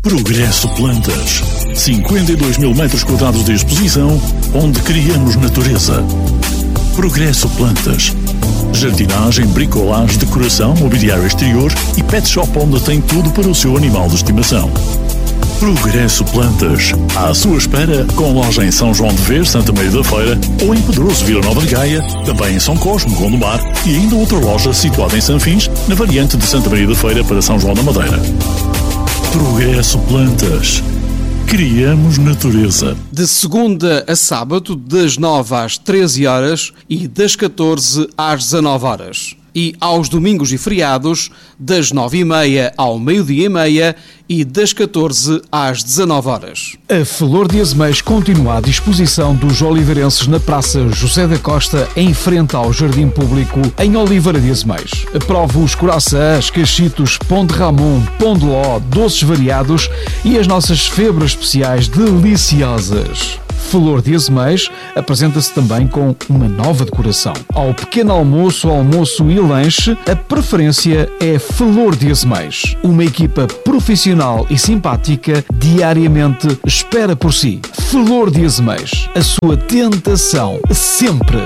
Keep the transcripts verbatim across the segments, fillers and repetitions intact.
Progresso Plantas. cinquenta e dois mil metros quadrados de exposição, onde criamos natureza. Progresso Plantas. Jardinagem, bricolagem, decoração, mobiliário exterior e pet shop onde tem tudo para o seu animal de estimação. Progresso Plantas. À sua espera, com loja em São João de Ver, Santa Maria da Feira, ou em Pedroso, Vila Nova de Gaia, também em São Cosme, Gondomar, e ainda outra loja situada em Sanfins, na variante de Santa Maria da Feira para São João da Madeira. Progresso Plantas. Criamos natureza. De segunda a sábado, das nove às treze horas e das catorze às dezanove horas. E aos domingos e feriados, das nove e meia ao meio-dia e meia e das catorze às dezanove horas. A Flor de Azeméis continua à disposição dos oliveirenses na Praça José da Costa, em frente ao Jardim Público, em Oliveira de Azeméis. Prove os coraçãs, cachitos, pão de ramon, pão de ló, doces variados e as nossas febras especiais deliciosas. Flor de Azeméis apresenta-se também com uma nova decoração. Ao pequeno almoço, almoço e lanche, a preferência é Flor de Azeméis. Uma equipa profissional e simpática diariamente espera por si. Flor de Azeméis, a sua tentação sempre.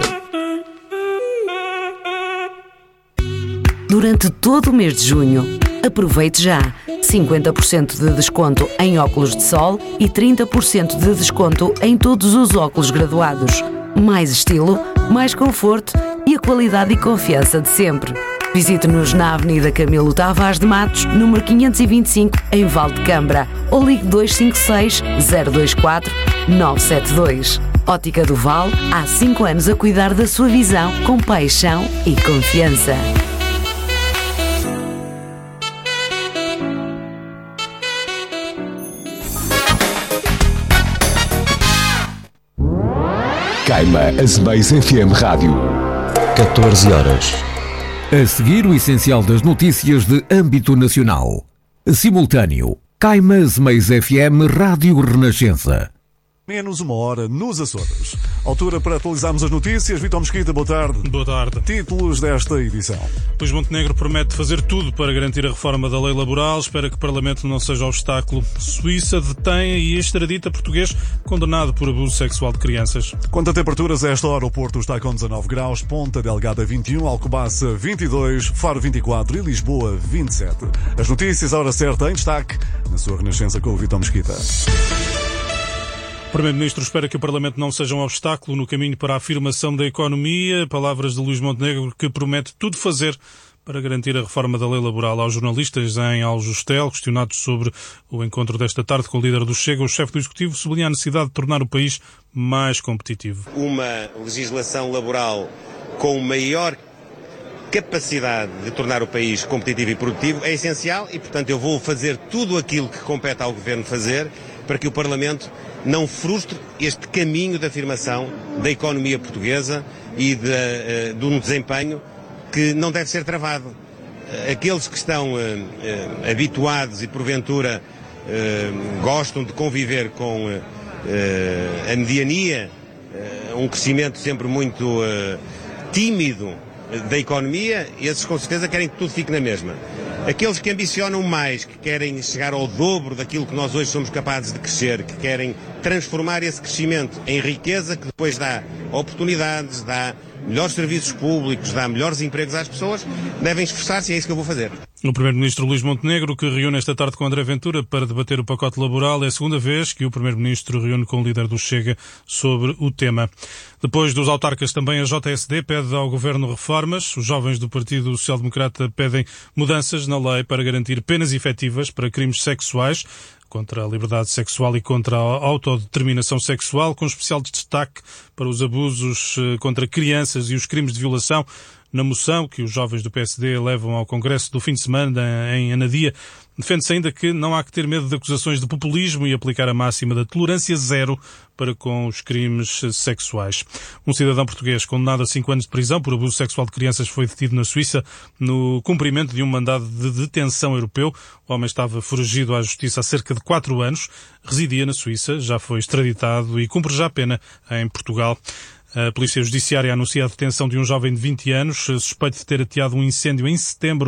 Durante todo o mês de junho, aproveite já cinquenta por cento de desconto em óculos de sol e trinta por cento de desconto em todos os óculos graduados. Mais estilo, mais conforto e a qualidade e confiança de sempre. Visite-nos na Avenida Camilo Tavares de Matos, número quinhentos e vinte e cinco, em Valdecambra, ou ligue dois cinco seis, zero dois quatro, nove sete dois. Ótica do Val, há cinco anos a cuidar da sua visão com paixão e confiança. Caima Azeméis F M Rádio. catorze horas. A seguir, o essencial das notícias de âmbito nacional. Simultâneo. Caima Azeméis F M Rádio Renascença. Menos uma hora nos Açores. Altura para atualizarmos as notícias. Vitor Mesquita, boa tarde. Boa tarde. Títulos desta edição. Luís Montenegro promete fazer tudo para garantir a reforma da lei laboral. Espera que o Parlamento não seja obstáculo. Suíça detém e extradita português condenado por abuso sexual de crianças. Quanto a temperaturas, a esta hora o Porto está com dezanove graus, Ponta Delgada vinte e um, Alcobaça vinte e dois, Faro vinte e quatro e Lisboa vinte e sete. As notícias, a hora certa, em destaque, na sua Renascença com o Vitor Mesquita. O Primeiro-Ministro espera que o Parlamento não seja um obstáculo no caminho para a afirmação da economia. Palavras de Luís Montenegro, que promete tudo fazer para garantir a reforma da lei laboral. Aos jornalistas em Aljustel, questionados sobre o encontro desta tarde com o líder do Chega, o chefe do Executivo sublinha a necessidade de tornar o país mais competitivo. Uma legislação laboral com maior capacidade de tornar o país competitivo e produtivo é essencial e, portanto, eu vou fazer tudo aquilo que compete ao Governo fazer para que o Parlamento não frustre este caminho de afirmação da economia portuguesa e de, uh, de um desempenho que não deve ser travado. Uh, aqueles que estão uh, uh, habituados e, porventura, uh, gostam de conviver com uh, uh, a mediania, uh, um crescimento sempre muito uh, tímido uh, da economia, esses com certeza querem que tudo fique na mesma. Aqueles que ambicionam mais, que querem chegar ao dobro daquilo que nós hoje somos capazes de crescer, que querem transformar esse crescimento em riqueza, que depois dá oportunidades, dá melhores serviços públicos, dá melhores empregos às pessoas, devem esforçar-se e é isso que eu vou fazer. O Primeiro-Ministro Luís Montenegro, que reúne esta tarde com André Ventura para debater o pacote laboral, é a segunda vez que o Primeiro-Ministro reúne com o líder do Chega sobre o tema. Depois dos autarcas, também a J S D pede ao Governo reformas. Os jovens do Partido Social Democrata pedem mudanças na lei para garantir penas efetivas para crimes sexuais, contra a liberdade sexual e contra a autodeterminação sexual, com especial destaque para os abusos contra crianças e os crimes de violação. Na moção que os jovens do P S D levam ao Congresso do fim de semana em Anadia, defende-se ainda que não há que ter medo de acusações de populismo e aplicar a máxima da tolerância zero para com os crimes sexuais. Um cidadão português condenado a cinco anos de prisão por abuso sexual de crianças foi detido na Suíça no cumprimento de um mandado de detenção europeu. O homem estava foragido à justiça há cerca de quatro anos, residia na Suíça, já foi extraditado e cumpre já a pena em Portugal. A Polícia Judiciária anuncia a detenção de um jovem de vinte anos, suspeito de ter ateado um incêndio em setembro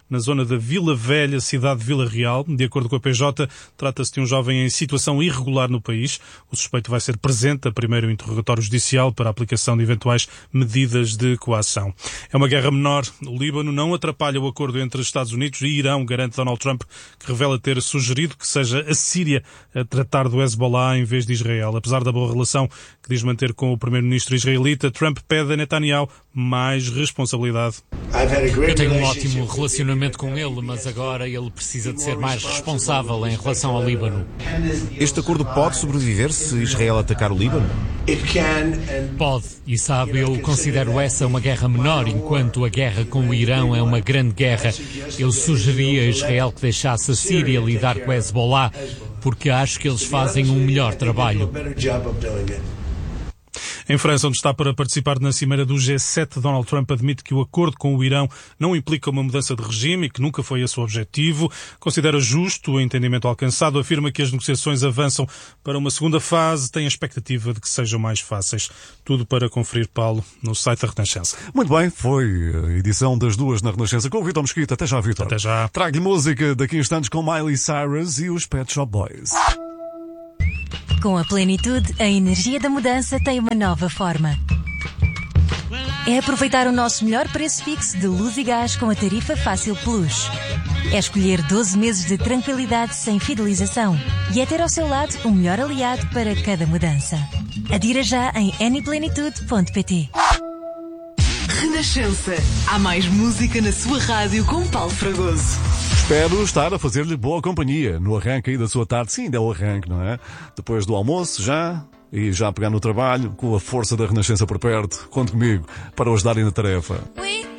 na zona da Vila Velha, cidade de Vila Real. De acordo com a P J, trata-se de um jovem em situação irregular no país. O suspeito vai ser presente a primeiro interrogatório judicial para a aplicação de eventuais medidas de coação. É uma guerra menor. O Líbano não atrapalha o acordo entre Estados Unidos e Irão, garante Donald Trump, que revela ter sugerido que seja a Síria a tratar do Hezbollah em vez de Israel. Apesar da boa relação que diz manter com o primeiro-ministro israelita, Trump pede a Netanyahu mais responsabilidade. Eu tenho um ótimo relacionamento com ele, mas agora ele precisa de ser mais responsável em relação ao Líbano. Este acordo pode sobreviver se Israel atacar o Líbano? Pode, e sabe, eu considero essa uma guerra menor, enquanto a guerra com o Irão é uma grande guerra. Eu sugeria a Israel que deixasse a Síria lidar com o Hezbollah, porque acho que eles fazem um melhor trabalho. Em França, onde está para participar na cimeira do G sete, Donald Trump admite que o acordo com o Irão não implica uma mudança de regime e que nunca foi esse o objetivo. Considera justo o entendimento alcançado, afirma que as negociações avançam para uma segunda fase, tem a expectativa de que sejam mais fáceis. Tudo para conferir, Paulo, no site da Renascença. Muito bem, foi a edição das duas na Renascença com o Vítor Mesquita. Até já, Vítor. Até já. Trago-lhe música daqui a instantes com Miley Cyrus e os Pet Shop Boys. Com a plenitude, a energia da mudança tem uma nova forma. É aproveitar o nosso melhor preço fixo de luz e gás com a tarifa Fácil Plus. É escolher doze meses de tranquilidade sem fidelização. E é ter ao seu lado o melhor aliado para cada mudança. Adira já em aniplenitude ponto pt. Renascença. Há mais música na sua rádio com Paulo Fragoso. Espero estar a fazer-lhe boa companhia no arranque aí da sua tarde. Sim, ainda é o arranque, não é? Depois do almoço, já, e já pegar no trabalho, com a força da Renascença por perto. Conte comigo para o ajudarem na tarefa.